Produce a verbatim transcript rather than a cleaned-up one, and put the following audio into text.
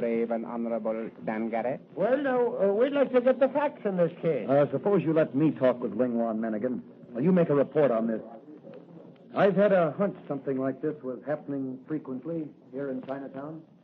brave and honorable Dan Garrett? Well, now, uh, we'd like to get the facts in this case. Uh, suppose you let me talk with Lingwan Mennigan. Well, you make a report on this. I've had a hunch something like this was happening frequently here in Chinatown.